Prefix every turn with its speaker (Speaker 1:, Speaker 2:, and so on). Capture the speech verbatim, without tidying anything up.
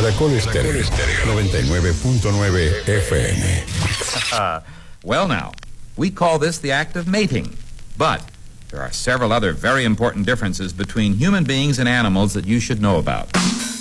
Speaker 1: Caracol Estéreo noventa y nueve punto nueve F M.
Speaker 2: Uh, well now, we call this the act of mating, but there are several other very important differences between human beings and animals that you should know about.